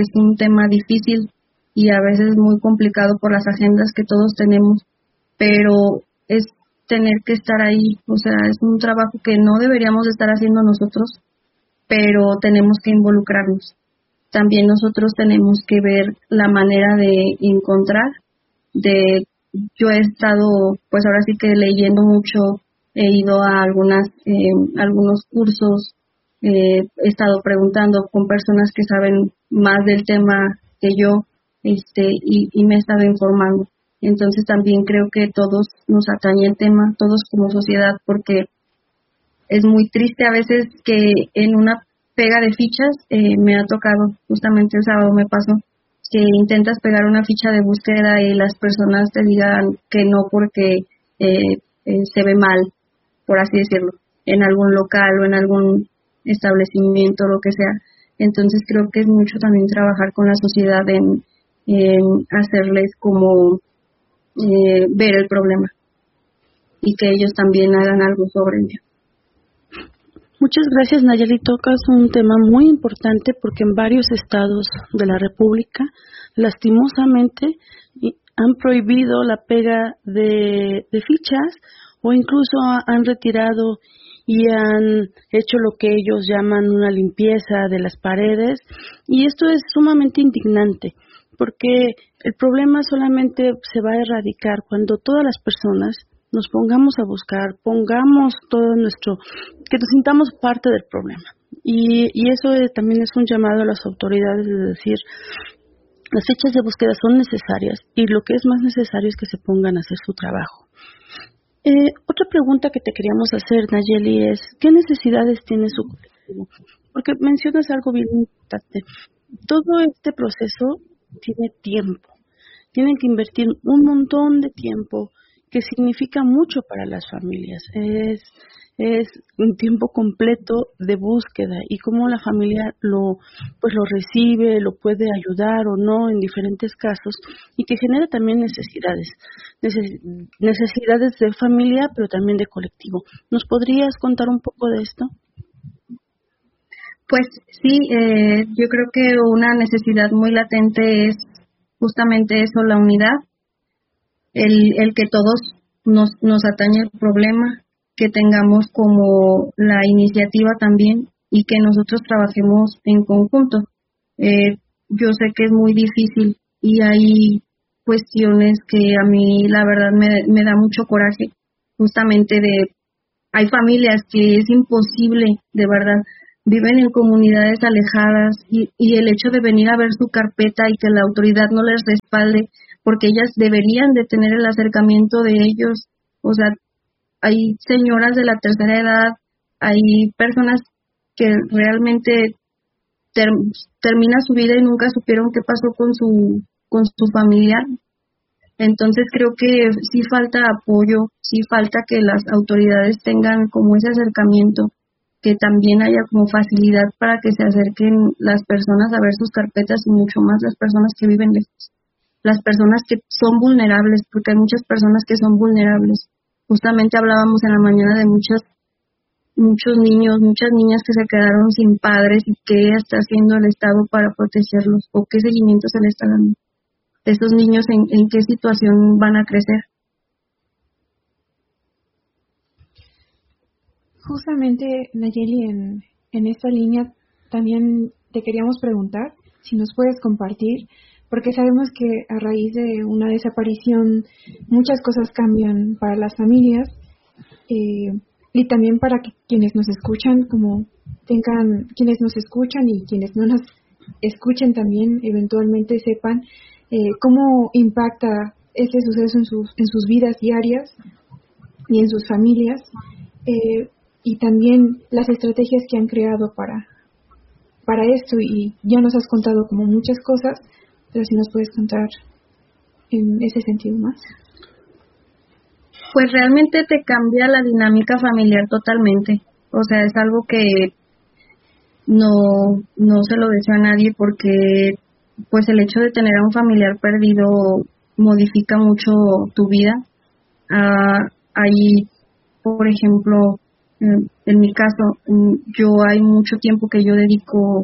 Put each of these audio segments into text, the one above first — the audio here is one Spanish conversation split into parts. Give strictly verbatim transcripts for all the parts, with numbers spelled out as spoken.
es un tema difícil y a veces muy complicado por las agendas que todos tenemos, pero es tener que estar ahí, o sea, es un trabajo que no deberíamos estar haciendo nosotros, pero tenemos que involucrarnos. También nosotros tenemos que ver la manera de encontrar, de yo he estado, pues ahora sí que leyendo mucho, he ido a algunas, eh, algunos cursos, eh, he estado preguntando con personas que saben más del tema que yo, este, y, y me he estado informando. Entonces también creo que todos nos atañe el tema, todos como sociedad, porque es muy triste a veces que en una pega de fichas, eh, me ha tocado, justamente el sábado me pasó, que intentas pegar una ficha de búsqueda y las personas te digan que no porque eh, eh, se ve mal, por así decirlo, en algún local o en algún establecimiento, lo que sea. Entonces creo que es mucho también trabajar con la sociedad en, en hacerles como eh, ver el problema y que ellos también hagan algo sobre ello. Muchas gracias, Nayeli. Tocas un tema muy importante porque en varios estados de la República, lastimosamente, han prohibido la pega de, de fichas o incluso han retirado y han hecho lo que ellos llaman una limpieza de las paredes. Y esto es sumamente indignante porque el problema solamente se va a erradicar cuando todas las personas nos pongamos a buscar, pongamos todo nuestro, que nos sintamos parte del problema. Y, y eso es, también es un llamado a las autoridades de decir, las fichas de búsqueda son necesarias y lo que es más necesario es que se pongan a hacer su trabajo. Eh, otra pregunta que te queríamos hacer, Nayeli, es, ¿qué necesidades tiene su colectivo? Porque mencionas algo bien importante. Todo este proceso tiene tiempo. Tienen que invertir un montón de tiempo que significa mucho para las familias. Es, es un tiempo completo de búsqueda y cómo la familia lo, pues lo recibe, lo puede ayudar o no en diferentes casos y que genera también necesidades, neces- necesidades de familia, pero también de colectivo. ¿Nos podrías contar un poco de esto? Pues sí, eh, yo creo que una necesidad muy latente es justamente eso, la unidad. El, el que todos nos, nos atañe el problema, que tengamos como la iniciativa también y que nosotros trabajemos en conjunto. Eh, yo sé que es muy difícil y hay cuestiones que a mí la verdad me, me da mucho coraje, justamente de, hay familias que es imposible, de verdad, viven en comunidades alejadas y, y el hecho de venir a ver su carpeta y que la autoridad no les respalde, porque ellas deberían de tener el acercamiento de ellos. O sea, hay señoras de la tercera edad, hay personas que realmente ter, termina su vida y nunca supieron qué pasó con su con su familiar. Entonces creo que sí falta apoyo, sí falta que las autoridades tengan como ese acercamiento, que también haya como facilidad para que se acerquen las personas a ver sus carpetas y mucho más las personas que viven lejos. Las personas que son vulnerables, porque hay muchas personas que son vulnerables. Justamente hablábamos en la mañana de muchas, muchos niños, muchas niñas que se quedaron sin padres y qué está haciendo el Estado para protegerlos o qué seguimiento se les está dando. Esos niños en, en qué situación van a crecer. Justamente, Nayeli, en, en esta línea también te queríamos preguntar si nos puedes compartir, porque sabemos que a raíz de una desaparición muchas cosas cambian para las familias eh, y también para que quienes nos escuchan, como tengan, quienes nos escuchan y quienes no nos escuchen también eventualmente sepan eh, cómo impacta este suceso en sus, en sus vidas diarias y en sus familias eh, y también las estrategias que han creado para, para esto. Y ya nos has contado como muchas cosas, pero si nos puedes contar en ese sentido más. Pues realmente te cambia la dinámica familiar totalmente. O sea, es algo que no, no se lo deseo a nadie porque pues el hecho de tener a un familiar perdido modifica mucho tu vida. Uh, hay, por ejemplo, en mi caso, yo hay mucho tiempo que yo dedico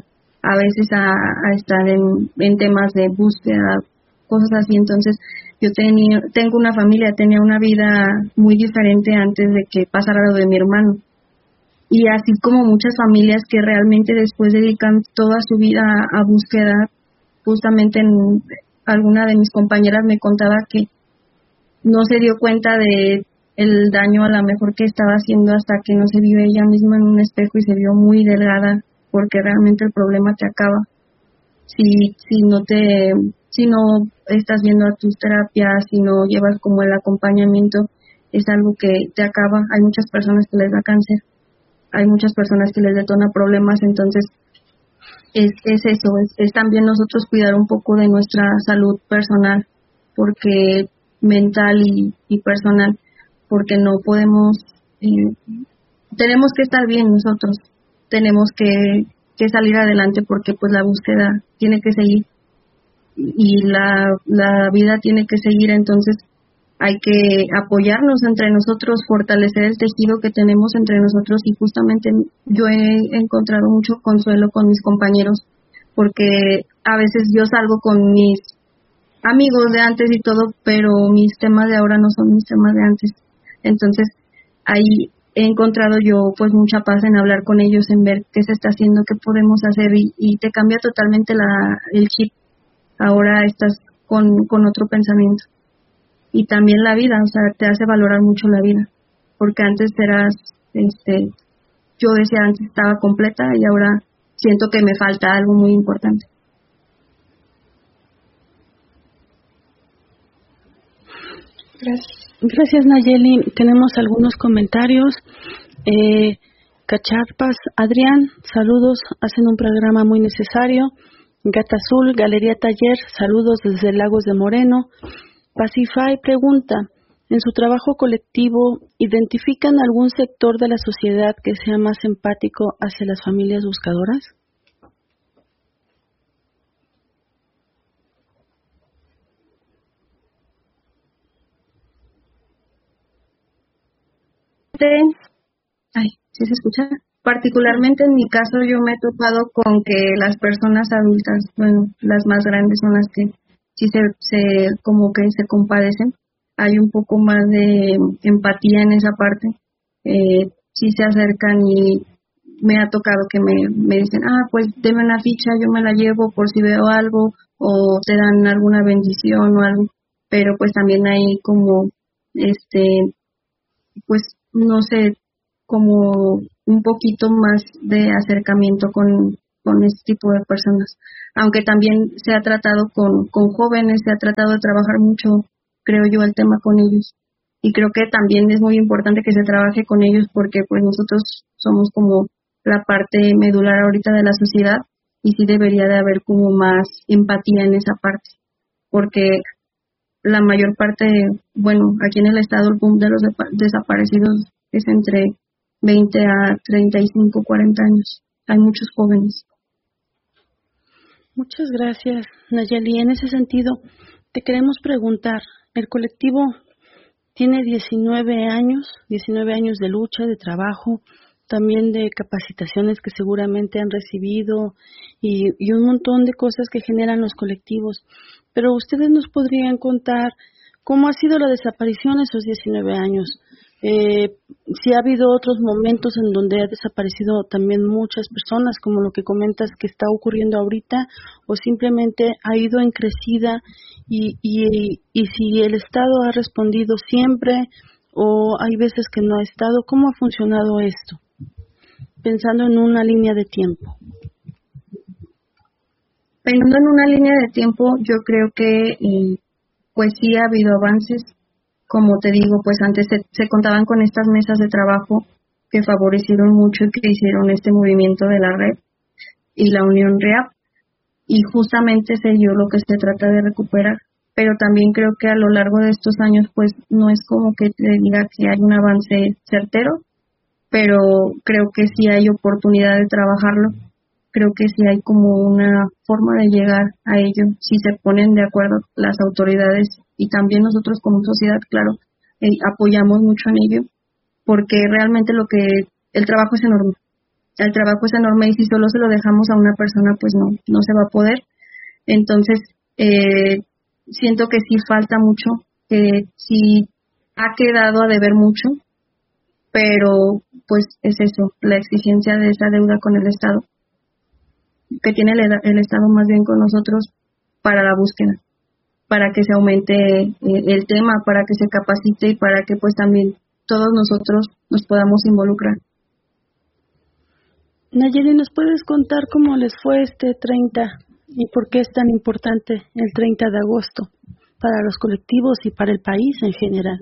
a veces a, a estar en, en temas de búsqueda, cosas así. Entonces yo tenía, tengo una familia, tenía una vida muy diferente antes de que pasara lo de mi hermano. Y así como muchas familias que realmente después dedican toda su vida a, a búsqueda, justamente en, alguna de mis compañeras me contaba que no se dio cuenta de el daño a lo mejor que estaba haciendo hasta que no se vio ella misma en un espejo y se vio muy delgada, porque realmente el problema te acaba. Si, si no te, si no estás viendo a tus terapias, si no llevas como el acompañamiento, es algo que te acaba. Hay muchas personas que les da cáncer, hay muchas personas que les detona problemas, entonces es, es eso, es, es también nosotros cuidar un poco de nuestra salud personal, porque mental y, y personal, porque no podemos, eh, tenemos que estar bien nosotros, tenemos que, que salir adelante, porque pues la búsqueda tiene que seguir y la, la vida tiene que seguir. Entonces hay que apoyarnos entre nosotros, fortalecer el tejido que tenemos entre nosotros, y justamente yo he encontrado mucho consuelo con mis compañeros, porque a veces yo salgo con mis amigos de antes y todo, pero mis temas de ahora no son mis temas de antes. Entonces ahí he encontrado yo pues mucha paz en hablar con ellos, en ver qué se está haciendo, qué podemos hacer, y, y te cambia totalmente la, el chip. Ahora estás con, con otro pensamiento. Y también la vida, o sea, te hace valorar mucho la vida, porque antes eras, este, yo decía antes estaba completa y ahora siento que me falta algo muy importante. Gracias. Gracias, Nayeli. Tenemos algunos comentarios. Eh, Cacharpas, Adrián, saludos, hacen un programa muy necesario. Gata Azul, Galería Taller, saludos desde Lagos de Moreno. Pacify pregunta, en su trabajo colectivo, ¿identifican algún sector de la sociedad que sea más empático hacia las familias buscadoras? Ay, ¿sí se escucha? Particularmente en mi caso yo me he topado con que las personas adultas, bueno, las más grandes son las que sí se, se como que se compadecen. Hay un poco más de empatía en esa parte. Eh, sí se acercan, y me ha tocado que me, me dicen, ah, pues deme una ficha, yo me la llevo por si veo algo, o te dan alguna bendición o algo. Pero pues también hay como, este, pues no sé, como un poquito más de acercamiento con, con este tipo de personas. Aunque también se ha tratado con, con jóvenes, se ha tratado de trabajar mucho, creo yo, el tema con ellos. Y creo que también es muy importante que se trabaje con ellos, porque pues nosotros somos como la parte medular ahorita de la sociedad, y sí debería de haber como más empatía en esa parte, porque la mayor parte, bueno, aquí en el estado el boom de los desaparecidos es entre veinte a treinta y cinco, cuarenta años. Hay muchos jóvenes. Muchas gracias, Nayeli. En ese sentido, te queremos preguntar, el colectivo tiene diecinueve años, diecinueve años de lucha, de trabajo, también de capacitaciones que seguramente han recibido, y, y un montón de cosas que generan los colectivos. Pero ustedes nos podrían contar cómo ha sido la desaparición esos diecinueve años. Eh, si ha habido otros momentos en donde ha desaparecido también muchas personas, como lo que comentas que está ocurriendo ahorita, o simplemente ha ido en crecida, y, y, y si el Estado ha respondido siempre, o hay veces que no ha estado. ¿Cómo ha funcionado esto? Pensando en una línea de tiempo. Pensando en una línea de tiempo, yo creo que eh, pues sí ha habido avances. Como te digo, pues antes se, se contaban con estas mesas de trabajo que favorecieron mucho y que hicieron este movimiento de la red y la Unión REAP, y justamente se dio lo que se trata de recuperar. Pero también creo que a lo largo de estos años pues no es como que te diga que hay un avance certero, pero creo que sí hay oportunidad de trabajarlo. Creo que sí hay como una forma de llegar a ello, si se ponen de acuerdo las autoridades, y también nosotros como sociedad, claro, eh, apoyamos mucho en ello, porque realmente lo que el trabajo es enorme. el trabajo es enorme y si solo se lo dejamos a una persona, pues no, no se va a poder. Entonces, eh, siento que sí falta mucho, que sí ha quedado a deber mucho, pero pues es eso, la exigencia de esa deuda con el Estado, que tiene el, el Estado más bien con nosotros para la búsqueda, para que se aumente eh, el tema, para que se capacite y para que pues también todos nosotros nos podamos involucrar. Nayeli, ¿nos puedes contar cómo les fue este treinta y por qué es tan importante el treinta de agosto para los colectivos y para el país en general?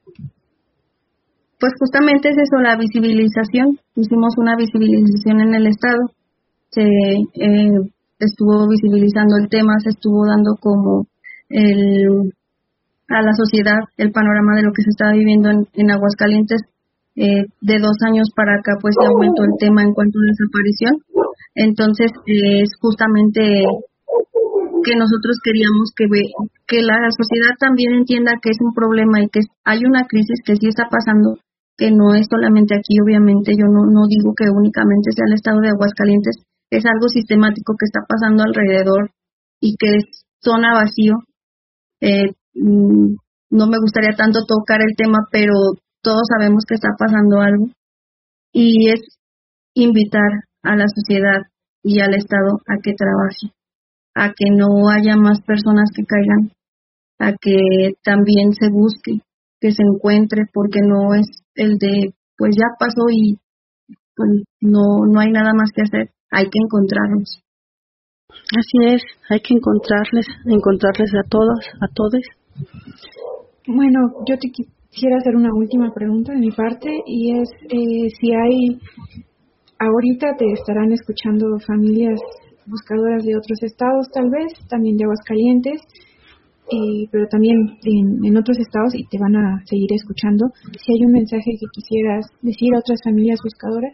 Pues justamente es eso, la visibilización. Hicimos una visibilización en el Estado, se eh, estuvo visibilizando el tema, se estuvo dando como el, a la sociedad el panorama de lo que se estaba viviendo en, en Aguascalientes. Eh, de dos años para acá pues se aumentó el tema en cuanto a desaparición. Entonces eh, es justamente que nosotros queríamos que ve, que la sociedad también entienda que es un problema y que hay una crisis que sí está pasando, que no es solamente aquí, obviamente yo no, no digo que únicamente sea el estado de Aguascalientes, es algo sistemático que está pasando alrededor y que es zona vacío. Eh, no me gustaría tanto tocar el tema, pero todos sabemos que está pasando algo y es invitar a la sociedad y al Estado a que trabaje, a que no haya más personas que caigan, a que también se busque, que se encuentre, porque no es el de pues ya pasó y pues, no no hay nada más que hacer, hay que encontrarlos. Así es, hay que encontrarles, encontrarles a todos, a todos. Bueno, yo te quisiera hacer una última pregunta de mi parte y es eh, si hay, ahorita te estarán escuchando familias buscadoras de otros estados tal vez, también de Aguascalientes, eh, pero también en, en otros estados y te van a seguir escuchando. Si hay un mensaje que quisieras decir a otras familias buscadoras.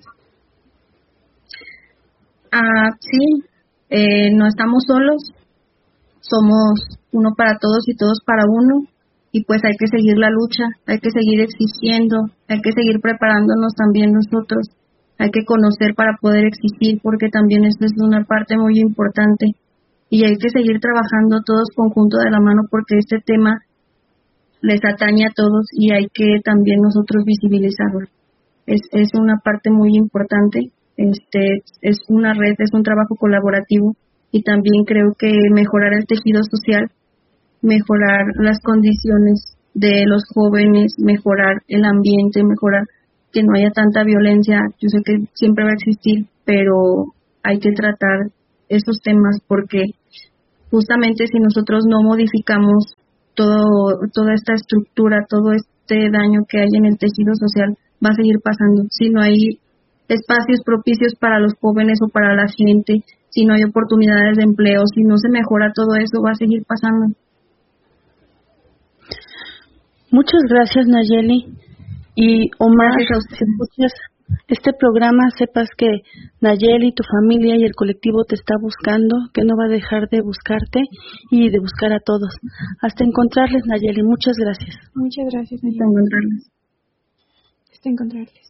Ah, sí, eh, no estamos solos, somos uno para todos y todos para uno. Y pues hay que seguir la lucha, hay que seguir exigiendo, hay que seguir preparándonos también nosotros, hay que conocer para poder exigir, porque también esto es una parte muy importante. Y hay que seguir trabajando todos conjunto de la mano, porque este tema les atañe a todos y hay que también nosotros visibilizarlo. Es, es una parte muy importante, este es una red, es un trabajo colaborativo y también creo que mejorar el tejido social, mejorar las condiciones de los jóvenes, mejorar el ambiente, mejorar que no haya tanta violencia. Yo sé que siempre va a existir, pero hay que tratar esos temas porque justamente si nosotros no modificamos todo toda esta estructura, todo este daño que hay en el tejido social, va a seguir pasando. Si no hay espacios propicios para los jóvenes o para la gente, si no hay oportunidades de empleo, si no se mejora todo eso, va a seguir pasando. Muchas gracias, Nayeli. Y Omar, si escuchas este programa, sepas que Nayeli, tu familia y el colectivo te está buscando, que no va a dejar de buscarte y de buscar a todos. Hasta encontrarles, Nayeli. Muchas gracias. Muchas gracias, Nayeli. Hasta encontrarles. Hasta encontrarles.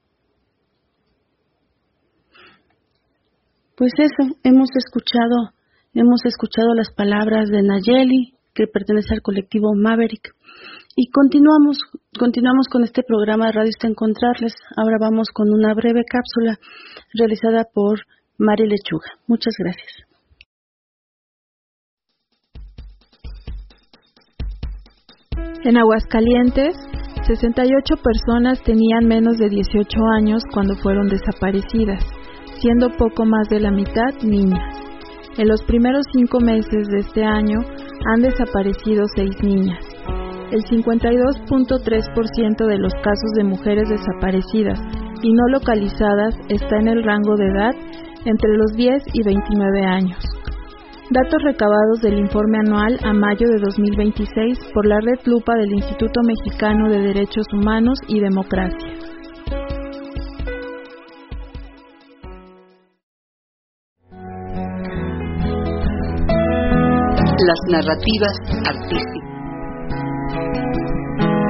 Pues eso, hemos escuchado, hemos escuchado las palabras de Nayeli, que pertenece al colectivo Maverick. Y continuamos, continuamos con este programa de Radio Hasta Encontrarles. Ahora vamos con una breve cápsula realizada por Mari Lechuga. Muchas gracias. En Aguascalientes, sesenta y ocho personas tenían menos de dieciocho años cuando fueron desaparecidas, siendo poco más de la mitad niñas. En los primeros cinco meses de este año han desaparecido seis niñas. El cincuenta y dos punto tres por ciento de los casos de mujeres desaparecidas y no localizadas está en el rango de edad entre los diez y veintinueve años. Datos recabados del informe anual a mayo de dos mil veintiséis por la Red Lupa del Instituto Mexicano de Derechos Humanos y Democracia. Las narrativas artísticas.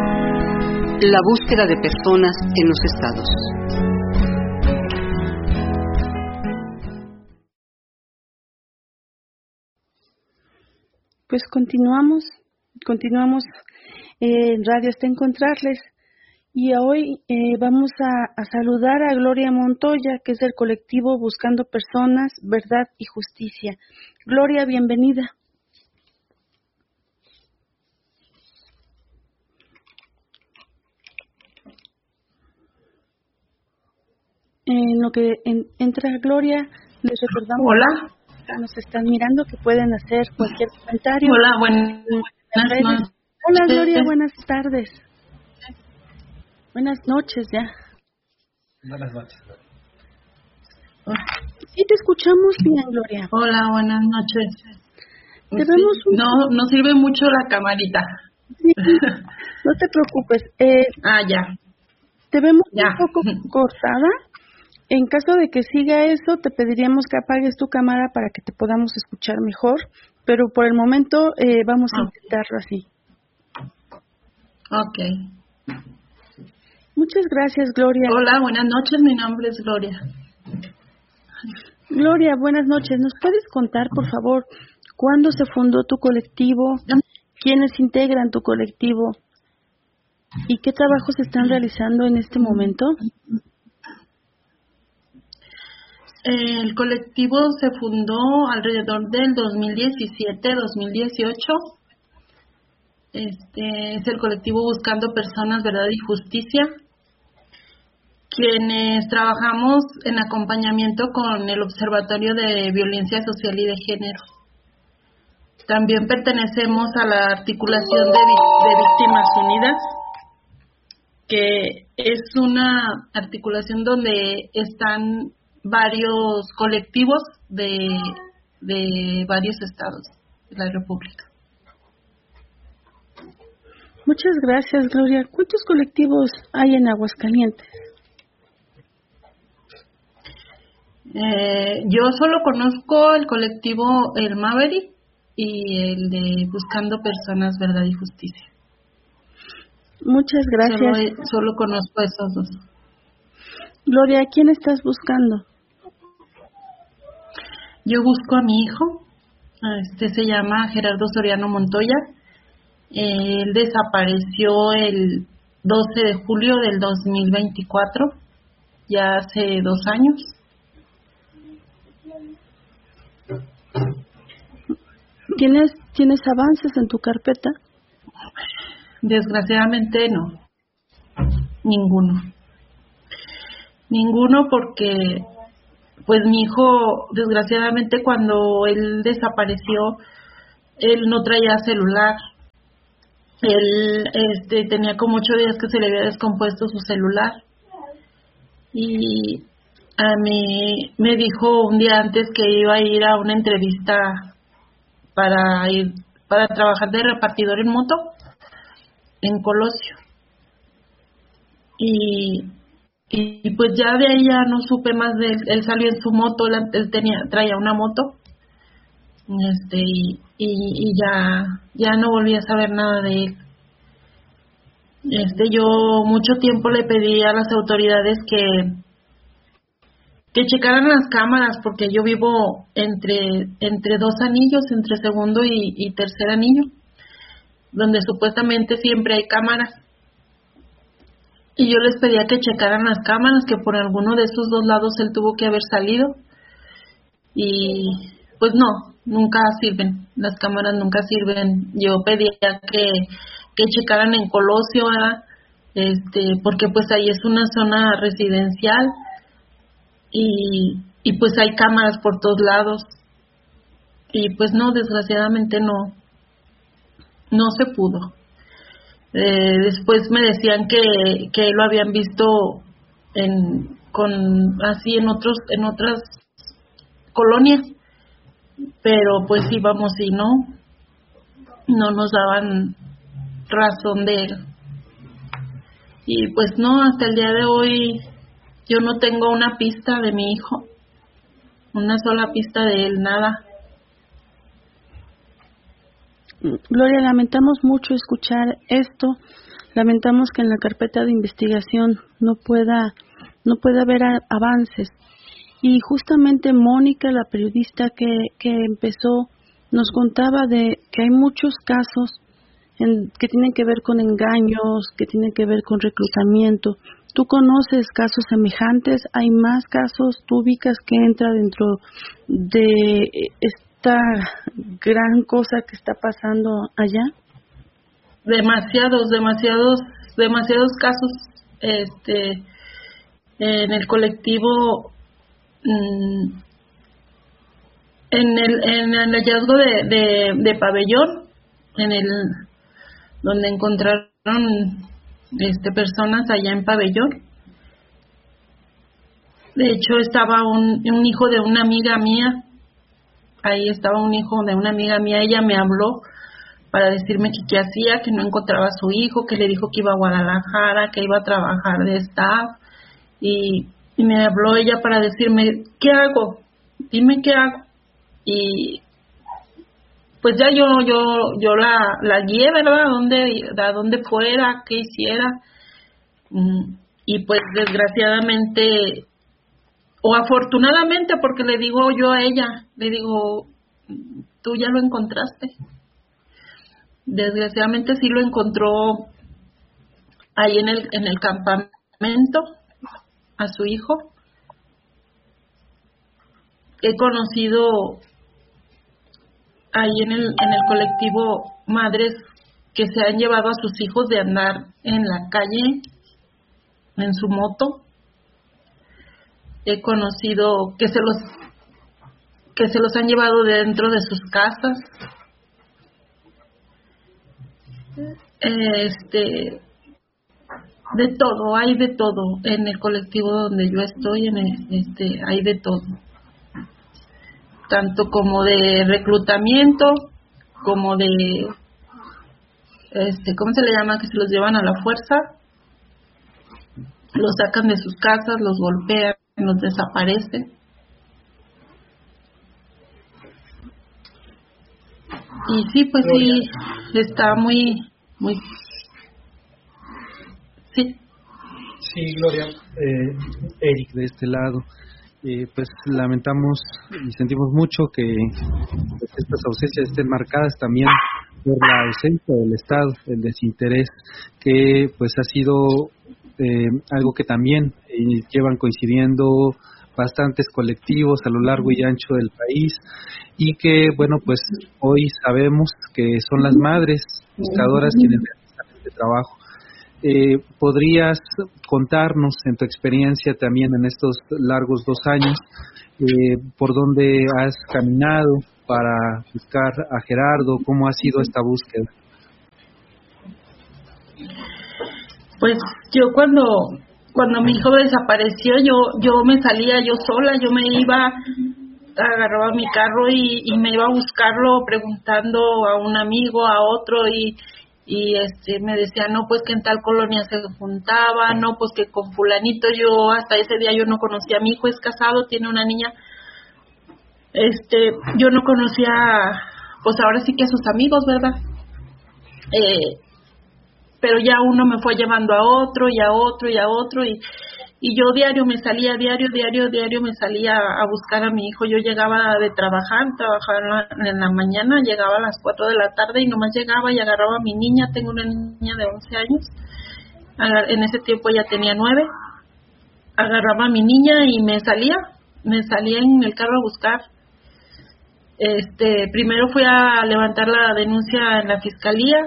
La búsqueda de personas en los estados. pues continuamos, continuamos eh, en Radio hasta encontrarles. Y hoy eh, vamos a, a saludar a Gloria Montoya, que es del colectivo Buscando Personas, Verdad y Justicia. Gloria, bienvenida. En lo que en, entra Gloria, les recordamos. Hola. Que nos están mirando, que pueden hacer cualquier comentario. Hola, buenas noches. Hola Gloria, buenas tardes. Buenas noches ya. Buenas noches. Sí, te escuchamos bien, Gloria. Hola, buenas noches. Te vemos un... No, no sirve mucho la camarita. Sí, no te preocupes. Eh, ah, ya. Te vemos ya. un poco cortada. En caso de que siga eso, te pediríamos que apagues tu cámara para que te podamos escuchar mejor, pero por el momento eh, vamos a okay. intentarlo así. Ok. Muchas gracias, Gloria. Hola, buenas noches, mi nombre es Gloria. Gloria, buenas noches. ¿Nos puedes contar, por favor, cuándo se fundó tu colectivo, quiénes integran tu colectivo y qué trabajos se están realizando en este momento? El colectivo se fundó alrededor del dos mil diecisiete, dos mil dieciocho. Este es el colectivo Buscando Personas, Verdad y Justicia, quienes trabajamos en acompañamiento con el Observatorio de Violencia Social y de Género. También pertenecemos a la Articulación de, de Víctimas Unidas, que es una articulación donde están varios colectivos de, de varios estados de la República. Muchas gracias, Gloria. ¿Cuántos colectivos hay en Aguascalientes? Eh, yo solo conozco el colectivo El Maverick y el de Buscando Personas, Verdad y Justicia. Muchas gracias. Solo, solo conozco esos dos. Gloria, ¿a quién estás buscando? Yo busco a mi hijo. Este se llama Gerardo Soriano Montoya. Él desapareció el doce de julio del dos mil veinticuatro, ya hace dos años. ¿Tienes, ¿Tienes avances en tu carpeta? Desgraciadamente no, ninguno. Ninguno porque, pues mi hijo, desgraciadamente cuando él desapareció, él no traía celular. Él este, tenía como ocho días que se le había descompuesto su celular. Y a mí me dijo un día antes que iba a ir a una entrevista para ir para trabajar de repartidor en moto en Colosio. Y, y pues ya de ahí ya no supe más de él. Él salió en su moto, él, él tenía traía una moto. Este y, y, y ya ya no volví a saber nada de él. Este yo mucho tiempo le pedí a las autoridades que que checaran las cámaras, porque yo vivo entre entre dos anillos, entre segundo y, y tercer anillo, donde supuestamente siempre hay cámaras. Y yo les pedía que checaran las cámaras, que por alguno de esos dos lados él tuvo que haber salido. Y pues no, nunca sirven, las cámaras nunca sirven. Yo pedía que, que checaran en Colosio, ¿verdad? Este, porque pues ahí es una zona residencial y, y pues hay cámaras por todos lados. Y pues no, desgraciadamente no, no se pudo. Eh, después me decían que, que lo habían visto en, con, así en otros, en otras colonias, pero pues íbamos y no, no nos daban razón de él. Y pues no, hasta el día de hoy yo no tengo una pista de mi hijo, una sola pista de él, nada. Gloria, lamentamos mucho escuchar esto. Lamentamos que en la carpeta de investigación no pueda no pueda haber a, avances. Y justamente Mónica, la periodista que, que empezó nos contaba de que hay muchos casos en, que tienen que ver con engaños, que tienen que ver con reclutamiento. ¿Tú conoces casos semejantes? ¿Hay más casos? ¿Tú ubicas que entra dentro de esta gran cosa que está pasando allá? Demasiados, demasiados, demasiados casos. Este, en el colectivo, mmm, en el en el hallazgo de, de, de Pabellón, en el donde encontraron este personas allá en Pabellón. De hecho, estaba un, un hijo de una amiga mía, ahí estaba un hijo de una amiga mía, ella me habló para decirme que qué hacía, que no encontraba a su hijo, que le dijo que iba a Guadalajara, que iba a trabajar de staff, y, y me habló ella para decirme, ¿qué hago? Dime qué hago. Y pues ya yo yo yo la la guié, ¿verdad? A dónde a dónde fuera, qué hiciera. Y pues desgraciadamente o afortunadamente, porque le digo yo a ella, le digo, tú ya lo encontraste. Desgraciadamente sí lo encontró ahí en el en el campamento a su hijo. He conocido ahí en el en el colectivo madres que se han llevado a sus hijos de andar en la calle en su moto. He conocido que se los que se los han llevado dentro de sus casas. Este de todo, hay de todo en el colectivo donde yo estoy, en el, este hay de todo. Tanto como de reclutamiento, como de, este, ¿cómo se le llama? Que se los llevan a la fuerza, los sacan de sus casas, los golpean, los desaparecen. Y sí, pues sí, está muy, muy, sí. Sí, Gloria, eh, Eric de este lado. Eh, pues lamentamos y sentimos mucho que pues, estas ausencias estén marcadas también por la ausencia del Estado, el desinterés, que pues ha sido eh, algo que también eh, llevan coincidiendo bastantes colectivos a lo largo y ancho del país, y que bueno, pues hoy sabemos que son las madres buscadoras quienes realizan este trabajo. Eh, ¿Podrías contarnos en tu experiencia también en estos largos dos años eh, por dónde has caminado para buscar a Gerardo? ¿Cómo ha sido esta búsqueda? Pues yo cuando cuando mi hijo desapareció, yo yo me salía yo sola, yo me iba, agarraba mi carro y, y me iba a buscarlo preguntando a un amigo, a otro, y y este me decía, no, pues que en tal colonia se juntaba, no, pues que con fulanito. Yo hasta ese día yo no conocía, a mi hijo es casado, tiene una niña, este yo no conocía, pues ahora sí que a sus amigos, ¿verdad? Eh, pero ya uno me fue llevando a otro y a otro y a otro, y y yo diario me salía, diario, diario, diario me salía a buscar a mi hijo. Yo llegaba de trabajar, trabajaba en la mañana, llegaba a las cuatro de la tarde y nomás llegaba y agarraba a mi niña. Tengo una niña de once años, en ese tiempo ya tenía nueve. Agarraba a mi niña y me salía, me salía en el carro a buscar. Este, primero fui a levantar la denuncia en la fiscalía,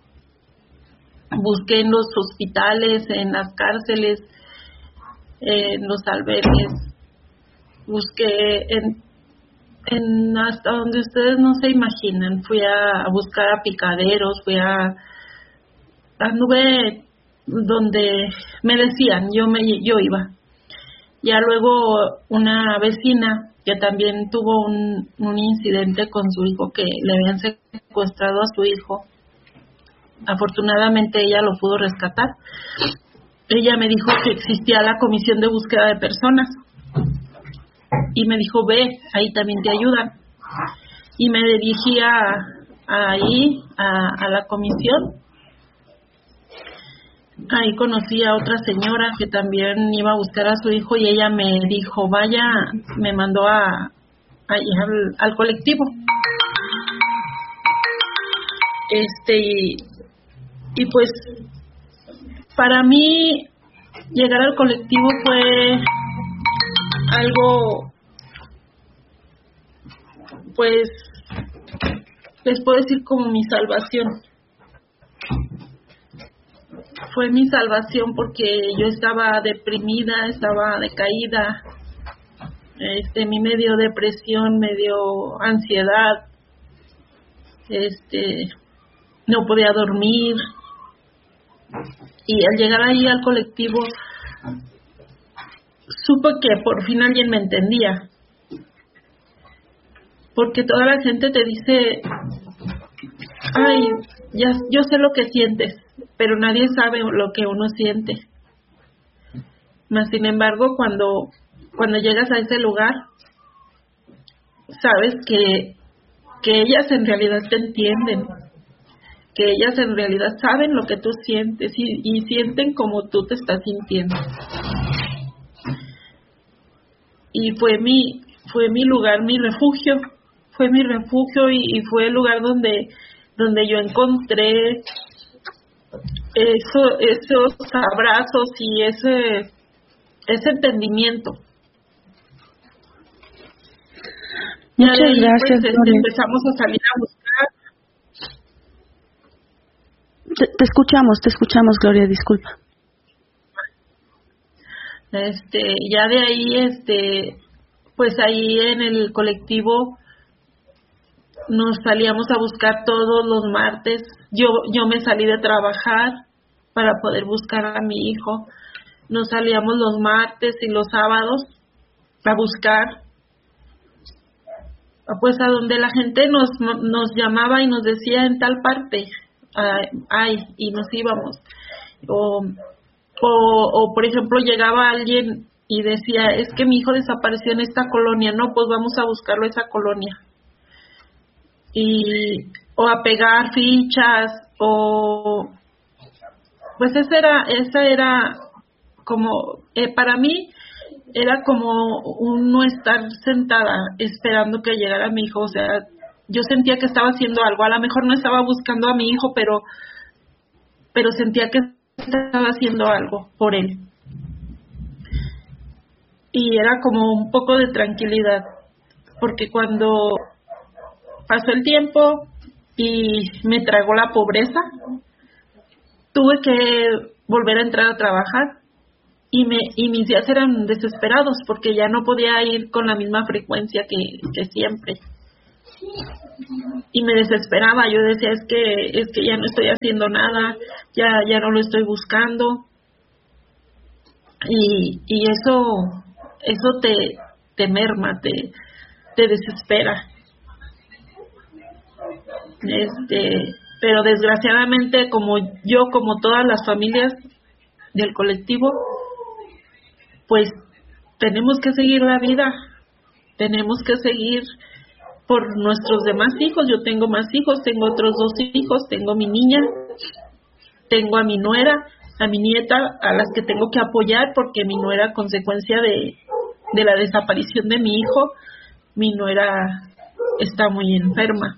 busqué en los hospitales, en las cárceles, en los albergues, busqué en, en hasta donde ustedes no se imaginan. Fui a, a buscar a picaderos, fui a anduve donde me decían, yo me yo iba. Ya luego una vecina que también tuvo un, un incidente con su hijo, que le habían secuestrado a su hijo, afortunadamente ella lo pudo rescatar. Ella me dijo que existía la comisión de búsqueda de personas y me dijo, ve, ahí también te ayudan. Y me dirigí a, ahí a, a la comisión. Ahí conocí a otra señora que también iba a buscar a su hijo y ella me dijo, vaya, me mandó a, a al, al colectivo. Este, y, y pues para mí llegar al colectivo fue algo, pues les puedo decir como mi salvación. Fue mi salvación porque yo estaba deprimida, estaba decaída, este, mi medio depresión, medio ansiedad, este, no podía dormir, y al llegar ahí al colectivo supe que por fin alguien me entendía, porque toda la gente te dice, ay, ya, yo sé lo que sientes, pero nadie sabe lo que uno siente. Mas sin embargo, cuando cuando llegas a ese lugar, sabes que que ellas en realidad te entienden, que ellas en realidad saben lo que tú sientes y, y sienten como tú te estás sintiendo. Y fue mi fue mi lugar, mi refugio, fue mi refugio y, y fue el lugar donde donde yo encontré eso, esos abrazos y ese ese entendimiento. Muchas ahí, gracias, pues, este, empezamos a salir a buscar. Te, te escuchamos, te escuchamos, Gloria, disculpa. Este, ya de ahí, este, pues ahí en el colectivo nos salíamos a buscar todos los martes. Yo, yo me salí de trabajar para poder buscar a mi hijo. Nos salíamos los martes y los sábados a buscar, pues a donde la gente nos nos llamaba y nos decía en tal parte, ay, y nos íbamos. O, o, o por ejemplo llegaba alguien y decía, es que mi hijo desapareció en esta colonia, no, pues vamos a buscarlo a esa colonia. Y o a pegar fichas, o pues esa era esa era como eh, para mí era como un no estar sentada esperando que llegara mi hijo. O sea, yo sentía que estaba haciendo algo, a lo mejor no estaba buscando a mi hijo, pero pero sentía que estaba haciendo algo por él, y era como un poco de tranquilidad, porque cuando pasó el tiempo y me tragó la pobreza, tuve que volver a entrar a trabajar. Y, me, y mis días eran desesperados porque ya no podía ir con la misma frecuencia que, que siempre. Y me desesperaba, yo decía, es que es que ya no estoy haciendo nada, ya ya no lo estoy buscando. Y, y eso eso te, te merma, te, te desespera. Este, pero desgraciadamente, como yo, como todas las familias del colectivo, pues tenemos que seguir la vida, tenemos que seguir por nuestros demás hijos. Yo tengo más hijos, tengo otros dos hijos, tengo mi niña, tengo a mi nuera, a mi nieta, a las que tengo que apoyar, porque mi nuera, a consecuencia de, de la desaparición de mi hijo, mi nuera está muy enferma.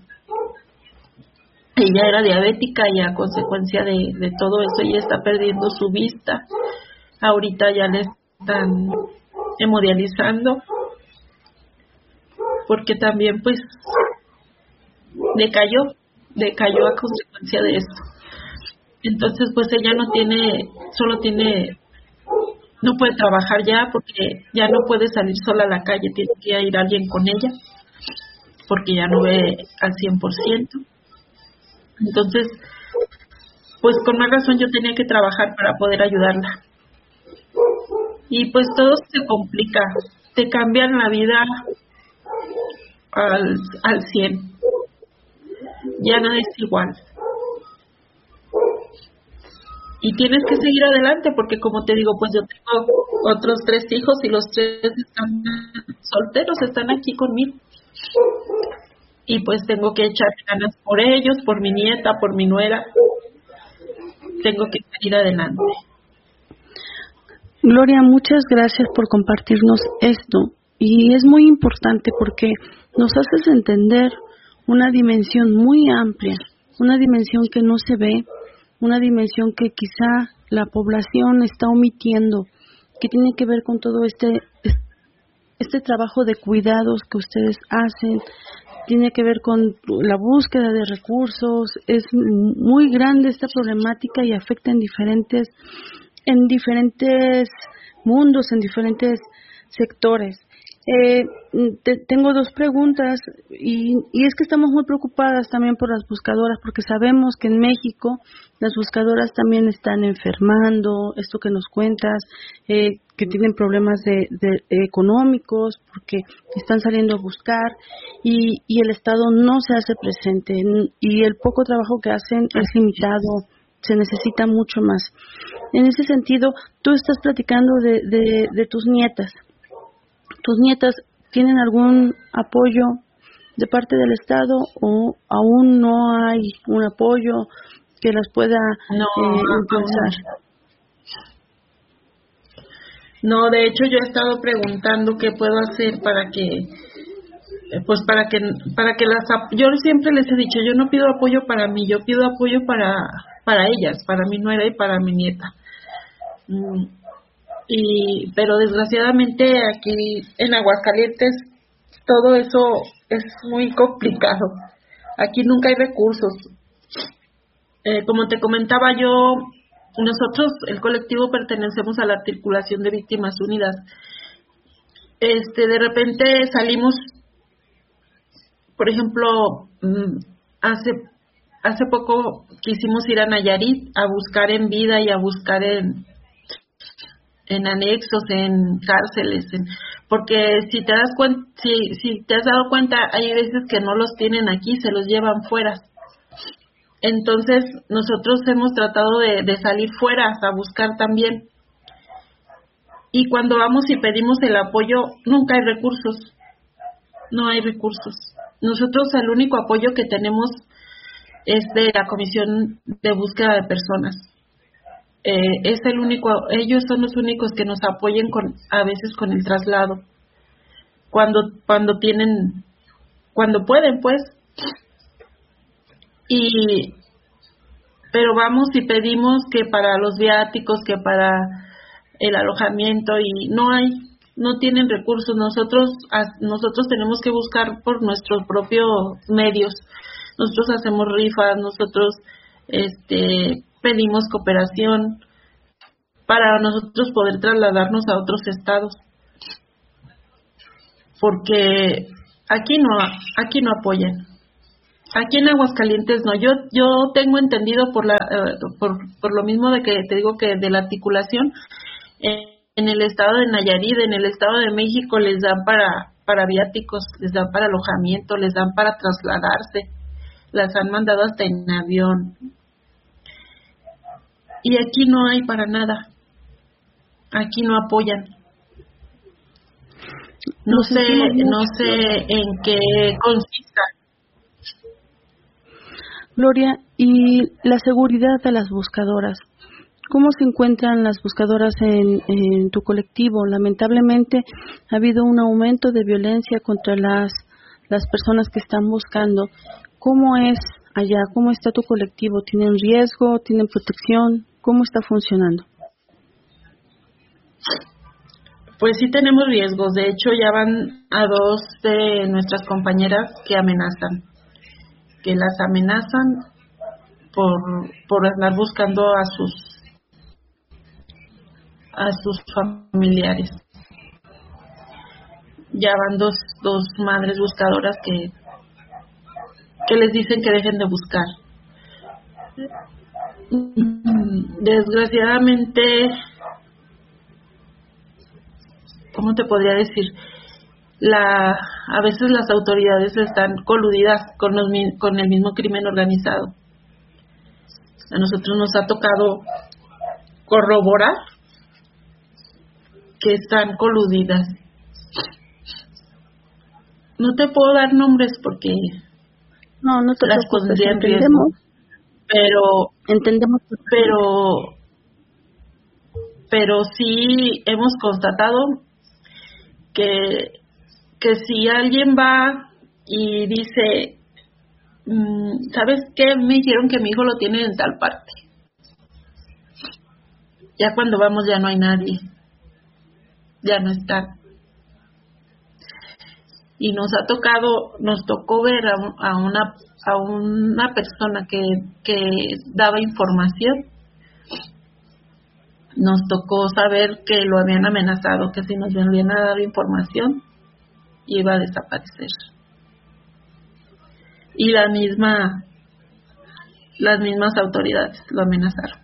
Ella era diabética y a consecuencia de, de todo eso ella está perdiendo su vista. Ahorita ya le están hemodializando porque también pues decayó, decayó a consecuencia de esto. Entonces pues ella no tiene, solo tiene, no puede trabajar ya porque ya no puede salir sola a la calle, tiene que ir alguien con ella porque ya no ve al cien por ciento. Entonces, pues con más razón yo tenía que trabajar para poder ayudarla. Y pues todo se complica, te cambian la vida al, al cien. Ya no es igual. Y tienes que seguir adelante porque, como te digo, pues yo tengo otros tres hijos y los tres están solteros, están aquí conmigo. Y pues tengo que echar ganas por ellos, por mi nieta, por mi nuera. Tengo que seguir adelante. Gloria, muchas gracias por compartirnos esto. Y es muy importante porque nos haces entender una dimensión muy amplia una dimensión que no se ve, una dimensión que quizá la población está omitiendo, que tiene que ver con todo este este trabajo de cuidados que ustedes hacen, tiene que ver con la búsqueda de recursos. Es muy grande esta problemática y afecta en diferentes en diferentes mundos, en diferentes sectores. Eh, te, tengo dos preguntas y, y es que estamos muy preocupadas también por las buscadoras, porque sabemos que en México las buscadoras también están enfermando, esto que nos cuentas, eh, que tienen problemas de, de económicos porque están saliendo a buscar y, y el Estado no se hace presente y el poco trabajo que hacen es limitado, se necesita mucho más. En ese sentido, tú estás platicando de, de, de tus nietas. ¿Tus nietas tienen algún apoyo de parte del Estado o aún no hay un apoyo que las pueda no, eh, impulsar? No, de hecho yo he estado preguntando qué puedo hacer para que, pues para que, para que las, yo siempre les he dicho, yo no pido apoyo para mí, yo pido apoyo para, para ellas, para mi nuera y para mi nieta. Mm. Y pero desgraciadamente aquí en Aguascalientes todo eso es muy complicado. Aquí nunca hay recursos. Eh, como te comentaba yo, nosotros, el colectivo, pertenecemos a la Articulación de Víctimas Unidas. Este, de repente salimos, por ejemplo, hace hace poco quisimos ir a Nayarit a buscar en vida y a buscar en en anexos, en cárceles, en, porque si te das cuenta, si, si te has dado cuenta, hay veces que no los tienen aquí, se los llevan fuera. Entonces, nosotros hemos tratado de, de salir fuera a buscar también. Y cuando vamos y pedimos el apoyo, nunca hay recursos. No hay recursos. Nosotros el único apoyo que tenemos es de la Comisión de Búsqueda de Personas. Eh, es el único, ellos son los únicos que nos apoyen con, a veces con el traslado, cuando cuando tienen, cuando pueden, pues. Y pero vamos y pedimos que para los viáticos, que para el alojamiento, y no hay, no tienen recursos. Nosotros nosotros tenemos que buscar por nuestros propios medios. Nosotros hacemos rifas, nosotros este pedimos cooperación para nosotros poder trasladarnos a otros estados, porque aquí no aquí no apoyan. Aquí en Aguascalientes no. Yo yo tengo entendido por la uh, por por lo mismo de que te digo que de la articulación en, en el estado de Nayarit, en el estado de México les dan para para viáticos, les dan para alojamiento, les dan para trasladarse, las han mandado hasta en avión. Y aquí no hay para nada. Aquí no apoyan. No sé, no sé en qué consista. Gloria, y la seguridad de las buscadoras. ¿Cómo se encuentran las buscadoras en, en tu colectivo? Lamentablemente ha habido un aumento de violencia contra las las personas que están buscando. ¿Cómo es allá? ¿Cómo está tu colectivo? ¿Tienen riesgo? ¿Tienen protección? ¿Cómo está funcionando? Pues sí tenemos riesgos. De hecho, ya van a dos de nuestras compañeras que amenazan, que las amenazan por por andar buscando a sus a sus familiares. Ya van dos dos madres buscadoras que que les dicen que dejen de buscar. Desgraciadamente, ¿cómo te podría decir? La, a veces las autoridades están coludidas con, los, con el mismo crimen organizado. A nosotros nos ha tocado corroborar que están coludidas. No te puedo dar nombres porque no, no te las pondría en riesgo. Pero entendemos, pero pero sí hemos constatado que que si alguien va y dice ¿sabes qué? Me dijeron que mi hijo lo tiene en tal parte. Ya cuando vamos ya no hay nadie, ya no está. Y nos ha tocado, nos tocó ver a, a una a una persona que, que daba información. Nos tocó saber que lo habían amenazado, que si nos volvían a dar información iba a desaparecer. Y la misma las mismas autoridades lo amenazaron.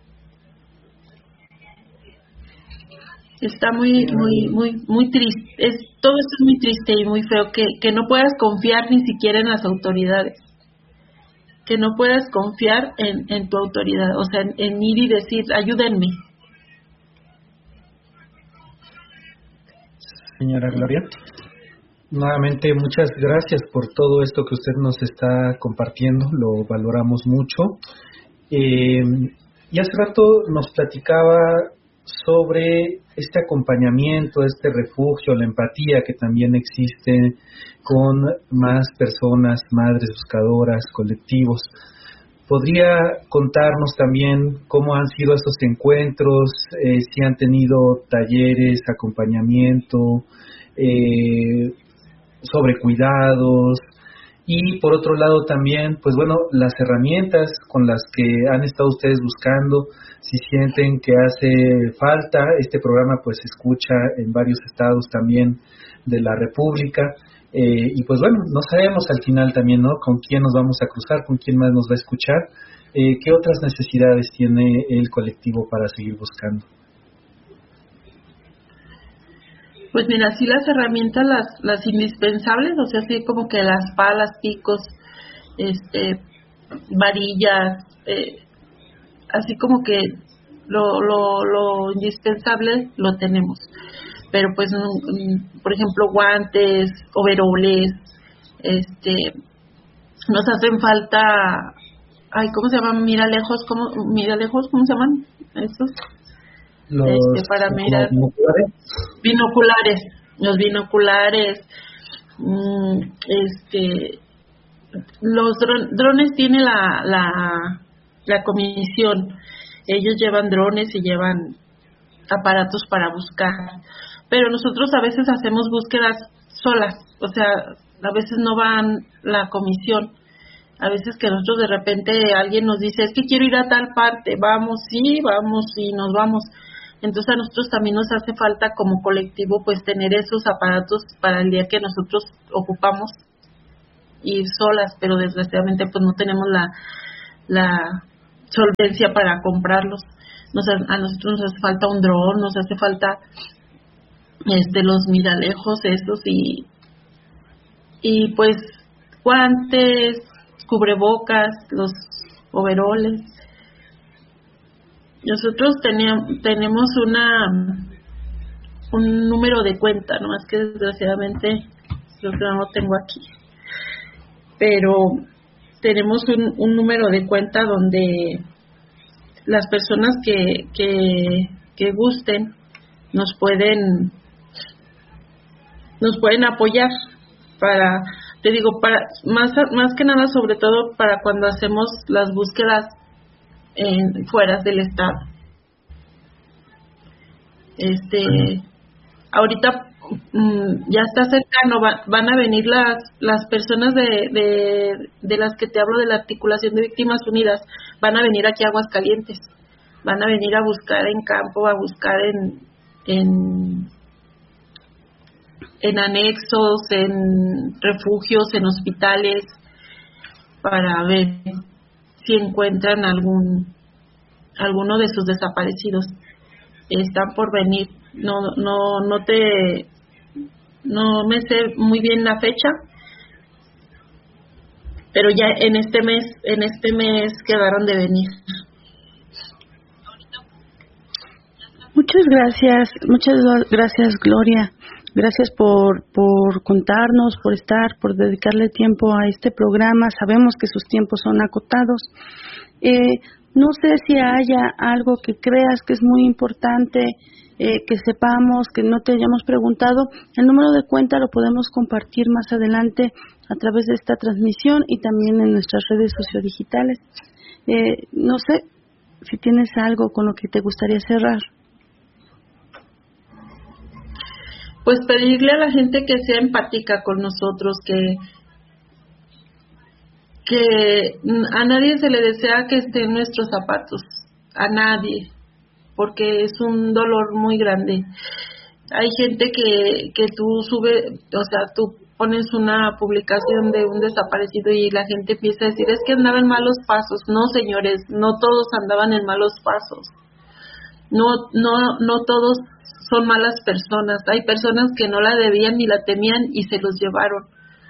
Está muy muy muy muy triste. Es todo esto es muy triste y muy feo que que no puedas confiar ni siquiera en las autoridades. Que no puedas confiar en en tu autoridad, o sea, en, en ir y decir, ayúdenme. Señora Gloria, nuevamente muchas gracias por todo esto que usted nos está compartiendo, lo valoramos mucho. Eh, y hace rato nos platicaba sobre este acompañamiento, este refugio, la empatía que también existe con más personas, madres buscadoras, colectivos. ¿Podría contarnos también cómo han sido esos encuentros, eh, si han tenido talleres, acompañamiento, eh, sobre cuidados? Y por otro lado también, pues bueno, las herramientas con las que han estado ustedes buscando, si sienten que hace falta. Este programa pues se escucha en varios estados también de la República. Eh, y pues bueno, no sabemos al final también, ¿no?, con quién nos vamos a cruzar, con quién más nos va a escuchar. Eh, ¿Qué otras necesidades tiene el colectivo para seguir buscando? Pues mira, sí, las herramientas, las las indispensables, o sea, así como que las palas, picos, este, varillas, eh, así como que lo, lo, lo indispensable lo tenemos. Pero pues, por ejemplo, guantes, overoles, este, nos hacen falta, ay, ¿cómo se llaman? Mira lejos, ¿cómo, mira lejos, ¿cómo se llaman estos? Los este, para mirar, binoculares. binoculares, los binoculares, mmm, este, los dron, drones tiene la, la, la comisión, ellos llevan drones y llevan aparatos para buscar. Pero nosotros a veces hacemos búsquedas solas, o sea, a veces no van la comisión, a veces que nosotros de repente alguien nos dice, es que quiero ir a tal parte, vamos, sí, vamos y nos vamos. Entonces a nosotros también nos hace falta como colectivo pues tener esos aparatos para el día que nosotros ocupamos ir solas, pero desgraciadamente pues no tenemos la, la solvencia para comprarlos. Nos, a nosotros nos hace falta un dron, nos hace falta este los miralejos estos y y pues guantes, cubrebocas, los overoles. Nosotros teníamos, tenemos una un número de cuenta, no es que desgraciadamente yo no lo tengo aquí, pero tenemos un, un número de cuenta donde las personas que que que gusten nos pueden nos pueden apoyar para, te digo, para más más que nada, sobre todo para cuando hacemos las búsquedas en fuera del estado. Este, ahorita mmm, ya está cercano, va, van a venir las las personas de, de de las que te hablo de la Articulación de Víctimas Unidas, van a venir aquí a Aguascalientes, van a venir a buscar en campo, a buscar en en en anexos, en refugios, en hospitales, para ver si encuentran algún alguno de sus desaparecidos. Están por venir. No no no te no me sé muy bien la fecha, pero ya en este mes en este mes quedaron de venir. Muchas gracias, muchas gracias, Gloria. Gracias por, por contarnos, por estar, por dedicarle tiempo a este programa. Sabemos que sus tiempos son acotados. Eh, No sé si haya algo que creas que es muy importante eh, que sepamos, que no te hayamos preguntado. El número de cuenta lo podemos compartir más adelante a través de esta transmisión y también en nuestras redes sociodigitales. Eh, no sé si tienes algo con lo que te gustaría cerrar. Pues pedirle a la gente que sea empática con nosotros, que que a nadie se le desea que esté en nuestros zapatos, a nadie, porque es un dolor muy grande. Hay gente que, que tú sube, o sea, tú pones una publicación de un desaparecido y la gente empieza a decir, es que andaba en malos pasos. No, señores, no todos andaban en malos pasos. No, no, no todos son malas personas. Hay personas que no la debían ni la temían y se los llevaron.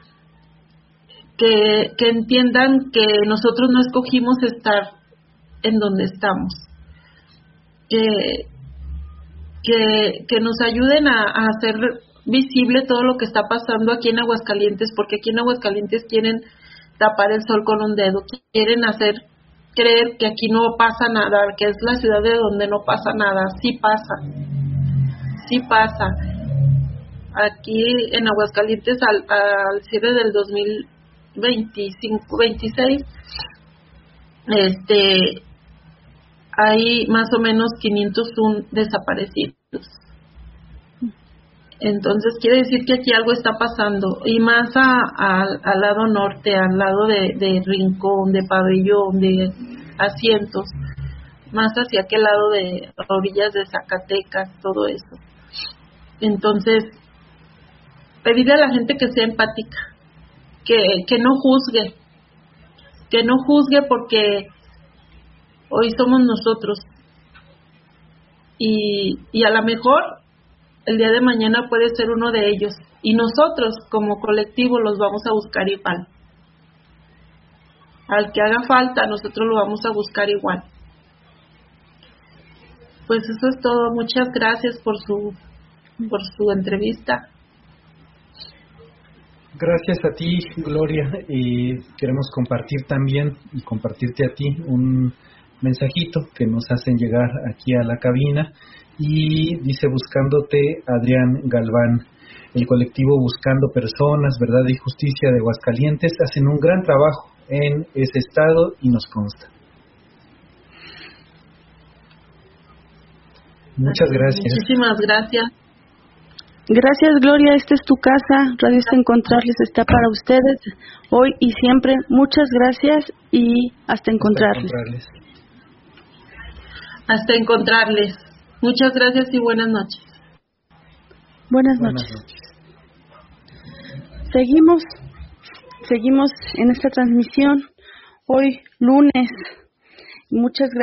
Que, que entiendan que nosotros no escogimos estar en donde estamos, que, que, que nos ayuden a, a hacer visible todo lo que está pasando aquí en Aguascalientes, porque aquí en Aguascalientes quieren tapar el sol con un dedo, quieren hacer creer que aquí no pasa nada, que es la ciudad de donde no pasa nada. Sí pasa, sí pasa. Aquí en Aguascalientes al, al cierre del dos mil veinticinco, veintiséis, este, hay más o menos quinientos uno desaparecidos. Entonces quiere decir que aquí algo está pasando, y más a, a, al lado norte, al lado de, de Rincón, de Pabellón, de Asientos, más hacia aquel lado de orillas de Zacatecas, todo eso. Entonces, pedirle a la gente que sea empática, que, que no juzgue, que no juzgue porque hoy somos nosotros y, y a lo mejor el día de mañana puede ser uno de ellos y nosotros como colectivo los vamos a buscar igual. Al que haga falta nosotros lo vamos a buscar igual. Pues eso es todo. Muchas gracias por su por su entrevista. Gracias a ti, Gloria, y queremos compartir también y compartirte a ti un mensajito que nos hacen llegar aquí a la cabina y dice: buscándote, Adrián Galván. El colectivo Buscando Personas, Verdad y Justicia de Aguascalientes hacen un gran trabajo en ese estado y nos consta. Muchas gracias. Muchísimas gracias. Gracias, Gloria. Esta es tu casa. Radio Hasta Encontrarles está para ustedes hoy y siempre. Muchas gracias y hasta encontrarles. Hasta encontrarles. Hasta encontrarles. Muchas gracias y buenas noches. Buenas, buenas noches. noches. Seguimos, seguimos en esta transmisión hoy lunes. Muchas gracias.